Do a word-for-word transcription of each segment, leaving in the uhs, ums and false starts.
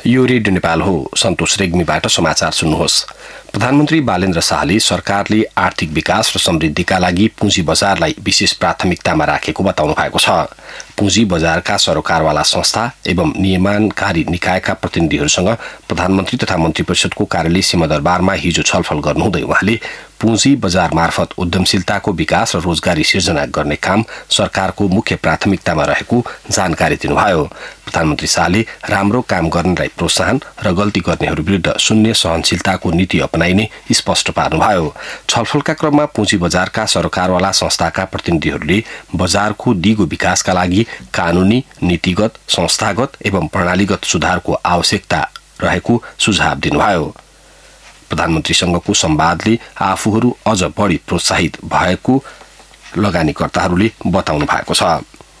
यो रेडियो नेपाल हो। सन्तोष रेग्मीबाट समाचार सुन्नुहोस्। प्रधानमन्त्री बालेन्द्र शाहले सरकारले आर्थिक विकास र समृद्धिका लागि पुँजी बजारलाई विशेष प्राथमिकतामा राखेको बताउनु भएको छ। पुँजी बजारका सरोकारवाला संस्था एवं नियमनकारी निकायका प्रतिनिधिहरूसँग प्रधानमन्त्री तथा मन्त्री परिषदको कार्यालय सिंहदरबारमा हिजो छलफल गर्नुहुँदै उहाँले पुँजी बजार मार्फत उद्यमशीलताको विकास र रोजगारी सिर्जना गर्ने काम सरकारको मुख्य प्राथमिकतामा रहेको जानकारी दिनुभयो। प्रधानमन्त्री शाहले राम्रो काम गर्नेलाई प्रोत्साहन र गल्ती गर्नेहरू विरुद्ध शून्य सहनशीलताको नीति अपनाइने स्पष्ट पार्नुभयो। छलफलका क्रममा पुँजी बजारका सरकारवाला संस्थाका प्रतिनिधिहरूले बजारको दिगो विकासका लागि कानूनी, नीतिगत, संस्थागत एवं प्रणालीगत सुधारको आवश्यकता रहेको सुझाव दिनुभयो। प्रधानमन्त्रीसँगको संवादले आफूहरू अझ बढी प्रोत्साहित भएको लगानीकर्ताहरूले बताउनु भएको छ।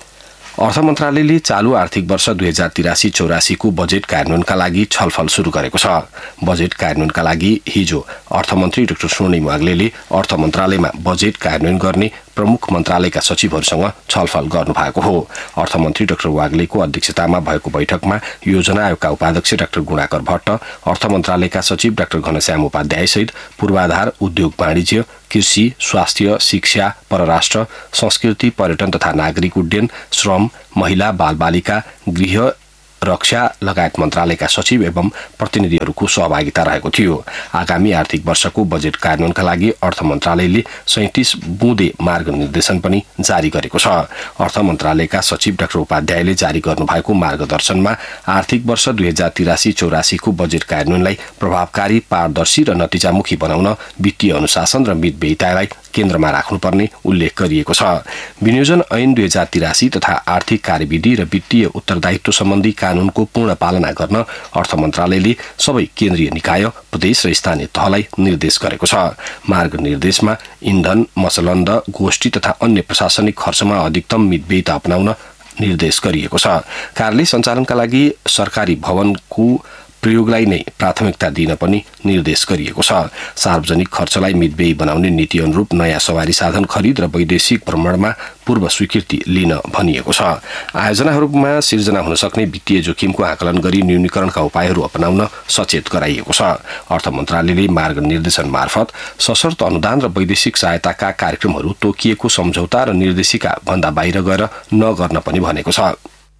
अर्थ मन्त्रालयले चालू आर्थिक वर्ष दुई हजार तिरासी चौरासीको बजेट कार्यान्वयनका लागि छलफल शुरू गरेको छ। बजेट कार्यान्वयनका लागि हिजो अर्थमन्त्री डाक्टर स्वर्णिम वाग्लेले अर्थ मन्त्रालयमा बजेट कार्यान्वयन गर्ने प्रमुख मन्त्रालयका सचिवहरूसँग छलफल गर्नुभएको हो। अर्थमन्त्री डाक्टर वाग्लेको अध्यक्षतामा भएको बैठकमा योजना आयोगका उपाध्यक्ष डाक्टर गुणाकर भट्ट, अर्थ मन्त्रालयका सचिव डाक्टर घनश्याम उपाध्याय सहित पूर्वाधार, उद्योग वाणिज्य, कृषि, स्वास्थ्य, शिक्षा, परराष्ट्र, संस्कृति, पर्यटन तथा नागरिक उड्डयन, श्रम, महिला, बालबालिका, गृह, रक्षा लगायत मन्त्रालयका सचिव एवं प्रतिनिधिहरूको सहभागिता रहेको थियो। आगामी आर्थिक वर्षको बजेट कार्यान्वयनका लागि अर्थ मन्त्रालयले सैंतीस बुँदे मार्गनिर्देशन पनि जारी गरेको छ। अर्थ मन्त्रालयका सचिव डाक्टर उपाध्यायले जारी गर्नुभएको मार्गदर्शनमा आर्थिक वर्ष दुई हजार तिरासी चौरासीको बजेट कार्यान्वयनलाई प्रभावकारी, पारदर्शी र नतिजामुखी बनाउन वित्तीय अनुशासन र मितव्ययितालाई केन्द्रमा राख्नुपर्ने उल्लेख गरिएको छ। विनियोजन ऐन दुई हजार तिरासी तथा आर्थिक कार्यविधि र वित्तीय उत्तरदायित्व सम्बन्धी कानूनको पूर्ण पालना गर्न अर्थ मन्त्रालयले सबै केन्द्रीय निकाय, प्रदेश र स्थानीय तहलाई निर्देश गरेको छ। मार्ग निर्देशमा इन्धन, मसलन्द, गोष्ठी तथा अन्य प्रशासनिक खर्चमा अधिकतम मितव्ययिता अपनाउन निर्देश गरिएको छ। कार्यालय सञ्चालनका लागि सरकारी भवनको प्रयोगलाई नै प्राथमिकता दिन पनि निर्देश गरिएको छ। सार्वजनिक खर्चलाई मितव्ययी बनाउने नीति अनुरूप नयाँ सवारी साधन खरिद र वैदेशिक भ्रमणमा पूर्व स्वीकृति लिन भनिएको छ। आयोजनाहरूमा सिर्जना हुन सक्ने वित्तीय जोखिमको आकलन गरी न्यूनीकरणका उपायहरू अपनाउन सचेत गराइएको छ। अर्थ मन्त्रालयले मार्ग निर्देशन मार्फत सशर्त अनुदान र वैदेशिक सहायताका कार्यक्रमहरू तोकिएको सम्झौता र निर्देशिका भन्दा बाहिर गएर नगर्न पनि भनेको छ।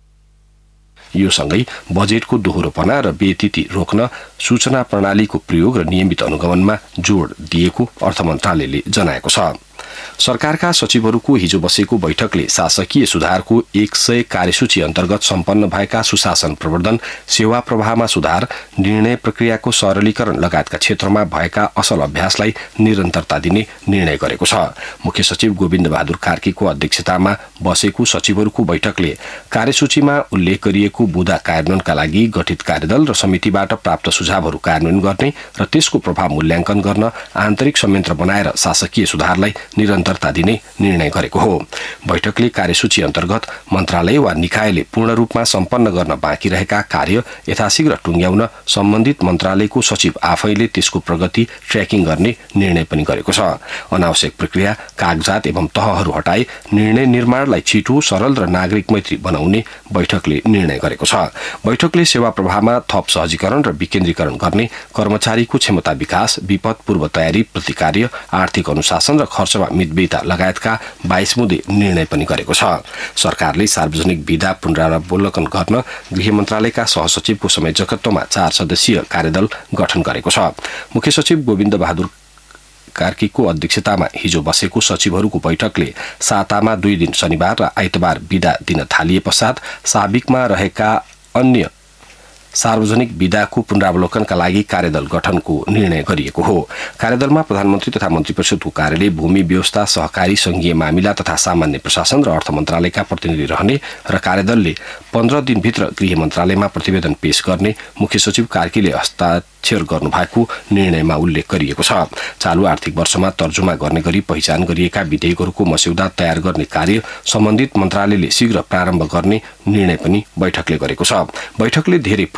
यो सँगै बजेटको दोहोरोपना र बेतिथि रोक्न सूचना प्रणालीको प्रयोग र नियमित अनुगमनमा जोड दिएको अर्थ मन्त्रालयले जनाएको छ। सरकारका सचिवहरूको हिजो बसेको बैठकले शासकीय सुधारको एक सय कार्यसूची अन्तर्गत सम्पन्न भएका सुशासन प्रवर्धन, सेवा प्रवाहमा सुधार, निर्णय प्रक्रियाको सरलीकरण लगायतका क्षेत्रमा भएका असल अभ्यासलाई निरन्तरता दिने निर्णय गरेको छ। मुख्य सचिव गोविन्द बहादुर कार्कीको अध्यक्षतामा बसेको सचिवहरूको बैठकले कार्यसूचीमा उल्लेख गरिएको बुँदा कार्यान्वयनका लागि गठित कार्यदल र समितिबाट प्राप्त सुझावहरू कार्यान्वयन गर्ने र त्यसको प्रभाव मूल्याङ्कन गर्न आन्तरिक संयन्त्र बनाएर शासकीय सुधारलाई निरन्तरता दिने निर्णय गरेको हो। बैठकले कार्यसूची अन्तर्गत मन्त्रालय वा निकायले पूर्ण रूपमा सम्पन्न गर्न बाँकी रहेका कार्य यथाशीघ्र टुङ्ग्याउन सम्बन्धित मन्त्रालयको सचिव आफैले त्यसको प्रगति ट्र्याकिङ गर्ने निर्णय पनि गरेको छ। अनावश्यक प्रक्रिया, कागजात एवं तहहरू हटाए निर्णय निर्माणलाई छिटो, सरल र नागरिक मैत्री बनाउने बैठकले निर्णय गरेको छ। बैठकले सेवा प्रवाहमा थप सहजीकरण र विकेन्द्रीकरण गर्ने, कर्मचारीको क्षमता विकास, विपद पूर्व तयारी, प्रतिकार्य, आर्थिक अनुशासन र खर्चमा मितव्ययिता लगायतका बाइस बुँदे निर्णय पनि गरेको छ। सरकारले सार्वजनिक विधा पुनरावलोकन गर्न गृह मन्त्रालयका सहसचिवको संयोजकत्वमा चार सदस्यीय कार्यदल गठन गरेको छ। मुख्य सचिव गोविन्द बहादुर कार्कीको अध्यक्षतामा हिजो बसेको सचिवहरूको बैठकले सातामा दुई दिन शनिबार र आइतबार विदा दिन थालिए पश्चात साबिकमा रहेका अन्य सार्वजनिक विधाको पुनरावलोकनका लागि कार्यदल गठनको निर्णय गरिएको हो। कार्यदलमा प्रधानमन्त्री तथा मन्त्री परिषदको कार्यालय, भूमि व्यवस्था, सहकारी संघीय मामिला तथा सामान्य प्रशासन र अर्थ मन्त्रालयका प्रतिनिधि रहने र कार्यदलले पन्ध्र दिनभित्र गृह मन्त्रालयमा प्रतिवेदन पेश गर्ने मुख्य सचिव कार्कीले हस्ताक्षर गर्नुभएको निर्णयमा उल्लेख गरिएको छ। चालू आर्थिक वर्षमा तर्जुमा गर्ने गरी पहिचान गरिएका विधेयकहरूको मस्यौदा तयार गर्ने कार्य सम्बन्धित मन्त्रालयले शीघ्र प्रारम्भ गर्ने निर्णय पनि बैठकले गरेको छ। बैठकले धेरै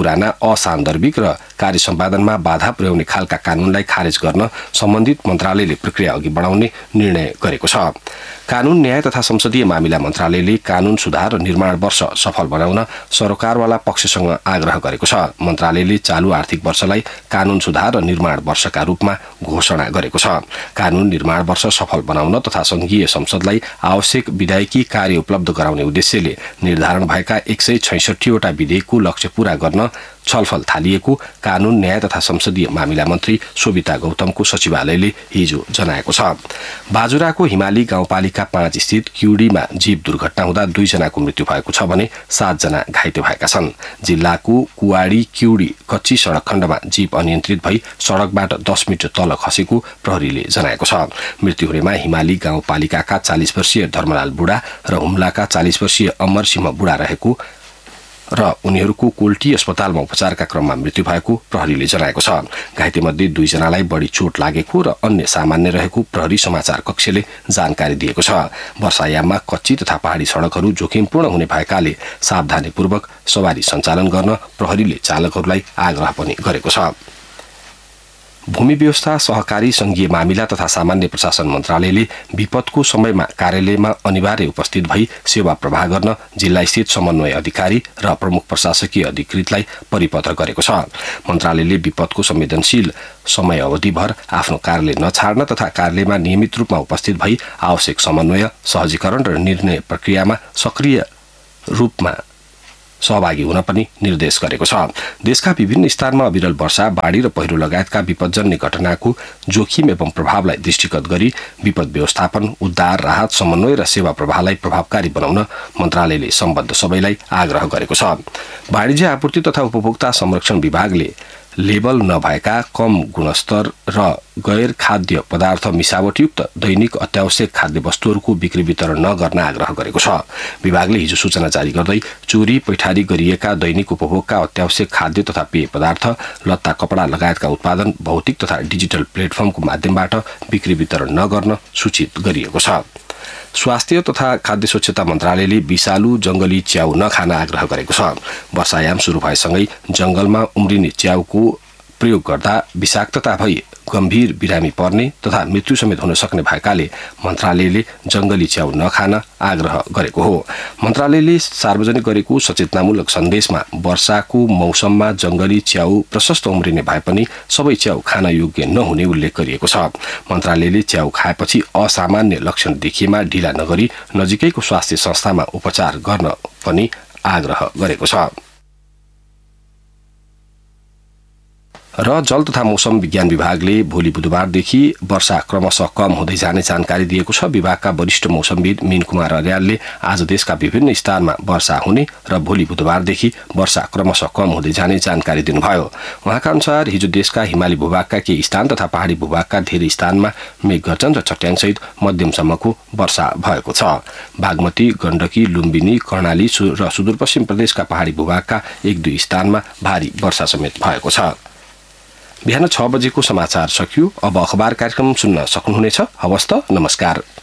पुराना असान्दर्भिक र कार्य सम्पादनमा बाधा पुर्याउने खालका कानूनलाई खारेज गर्न सम्बन्धित मन्त्रालयले प्रक्रिया अघि बढाउने निर्णय गरेको छ। कानून न्याय तथा संसदीय मामिला मन्त्रालयले कानून सुधार र निर्माण वर्ष सफल बनाउन सरकारवाला पक्षसँग आग्रह गरेको छ। मन्त्रालयले चालू आर्थिक वर्षलाई कानून सुधार र निर्माण वर्षका रूपमा घोषणा गरेको छ। कानून निर्माण वर्ष सफल बनाउन तथा संघीय संसदलाई आवश्यक विधायकी कार्य उपलब्ध गराउने उद्देश्यले निर्धारण भएका एक सय छैसठीवटा विधेयकको लक्ष्य पूरा गर्न छलफल थालिएको कानून न्याय तथा संसदीय मामिला मन्त्री शोभिता गौतमको सचिवालयले हिजो जनाएको छ। बाजुराको हिमाली गाउँपालिका पाँच स्थित क्युडीमा जीव दुर्घटना हुँदा दुईजनाको मृत्यु भएको छ भने सातजना घाइते भएका छन्। जिल्लाको कुवाडी क्युडी कच्ची सडक खण्डमा जीव अनियन्त्रित भई सडकबाट दस मिटर तल खसेको प्रहरीले जनाएको छ। मृत्यु हुनेमा हिमाली गाउँपालिकाका चालिस वर्षीय धर्मलाल बुढा र हुम्लाका चालिस वर्षीय अमर सिंह बुढा रहेको र उनीहरूको कोल्टी अस्पतालमा उपचारका क्रममा मृत्यु भएको प्रहरीले जनाएको छ। घाइतेमध्ये दुईजनालाई बढी चोट लागेको र अन्य सामान्य रहेको प्रहरी समाचार कक्षले जानकारी दिएको छ। वर्षायाममा कच्ची तथा पहाडी सडकहरू जोखिमपूर्ण हुने भएकाले सावधानीपूर्वक सवारी सञ्चालन गर्न प्रहरीले चालकहरूलाई आग्रह पनि गरेको छ। भूमि व्यवस्था सहकारी संघीय मामिला तथा सामान्य प्रशासन मन्त्रालयले विपदको समयमा कार्यालयमा अनिवार्य उपस्थित भई सेवा प्रवाह गर्न जिल्लास्थित समन्वय अधिकारी र प्रमुख प्रशासकीय अधिकृतलाई परिपत्र गरेको छ। मन्त्रालयले विपदको संवेदनशील समय अवधिभर आफ्नो कार्यालय नछाड्न तथा कार्यालयमा नियमित रूपमा उपस्थित भई आवश्यक समन्वय सहजीकरण र निर्णय प्रक्रियामा सक्रिय रूपमा सहभागी हुन पनि निर्देश गरेको छ। देशका विभिन्न स्थानमा अविरल वर्षा, बाढी र पहिरो लगायतका विपदजन्य घटनाको जोखिम एवं प्रभावलाई दृष्टिगत गरी विपद व्यवस्थापन, उद्धार, राहत, समन्वय र सेवा प्रवाहलाई प्रभावकारी बनाउन मन्त्रालयले सम्बद्ध सबैलाई आग्रह गरेको छ। वाणिज्य आपूर्ति तथा उपभोक्ता संरक्षण विभागले लेबल नभएका कम गुणस्तर र गैर खाद्य पदार्थ मिसावटयुक्त दैनिक अत्यावश्यक खाद्य वस्तुहरूको बिक्री वितरण नगर्न आग्रह गरेको छ। विभागले हिजो सूचना जारी गर्दै चोरी पैठारी गरिएका दैनिक उपभोगका अत्यावश्यक खाद्य तथा पेय पदार्थ, लत्ता कपडा लगायतका उत्पादन भौतिक तथा डिजिटल प्लेटफर्मको माध्यमबाट बिक्री वितरण नगर्न सूचित गरिएको छ। स्वास्थ्य तथा खाद्य स्वच्छता मन्त्रालयले विषालु जंगली च्याउ नखान आग्रह गरेको छ। वर्षायाम सुरु भएसँगै जंगलमा उम्रिने च्याउको प्रयोग गर्दा विषाक्तता भई गम्भीर बिरामी पर्ने तथा मृत्यु समेत हुन सक्ने भएकाले मन्त्रालयले जंगली च्याउ नखान आग्रह गरेको हो। मन्त्रालयले सार्वजनिक गरेको सचेतनामूलक सन्देशमा वर्षाको मौसममा जंगली च्याउ प्रशस्त उम्रिने भए पनि सबै च्याउ खान योग्य नहुने उल्लेख गरिएको छ। मन्त्रालयले च्याउ खाएपछि असामान्य लक्षण देखिएमा ढिला नगरी नजिकैको स्वास्थ्य संस्थामा उपचार गर्न पनि आग्रह गरेको छ। र जल तथा मौसम विज्ञान विभागले भोलि बुधबारदेखि वर्षा क्रमशः कम हुँदै जाने जानकारी दिएको छ। विभागका वरिष्ठ मौसमविद मीन कुमार अर्यालले आज देशका विभिन्न स्थानमा वर्षा हुने र भोलि बुधबारदेखि वर्षा क्रमशः कम हुँदै जाने जानकारी दिनुभयो। उहाँका अनुसार हिजो देशका हिमाली भूभागका केही स्थान तथा पहाडी भूभागका धेरै स्थानमा मेघगर्जन र चट्याङसहित मध्यमसम्मको वर्षा भएको छ। बागमती, गण्डकी, लुम्बिनी, कर्णाली र सुदूरपश्चिम प्रदेशका पहाडी भूभागका एक दुई स्थानमा भारी वर्षा समेत भएको छ। बिहान छ बजेको समाचार सकियो। अब अखबार कार्यक्रम सुन्न सक्नुहुनेछ। हवस् त, नमस्कार।